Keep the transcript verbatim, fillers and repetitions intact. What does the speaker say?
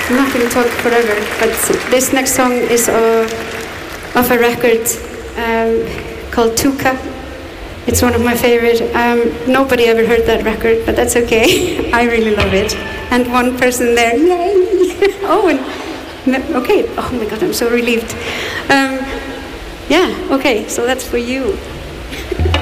I'm not going to talk forever, but this next song is uh, of a record um, called Tuka. It's one of my favorite. Um, nobody ever heard that record, but that's okay. I really love it. And one person there, yay! Oh, and okay. Oh my God, I'm so relieved. Um, yeah, okay, so that's for you.